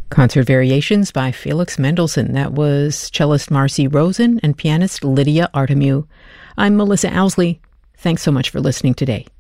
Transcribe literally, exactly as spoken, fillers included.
Concert Variations by Felix Mendelssohn. That was cellist Marcy Rosen and pianist Lydia Artemu. I'm Melissa Owsley. Thanks so much for listening today.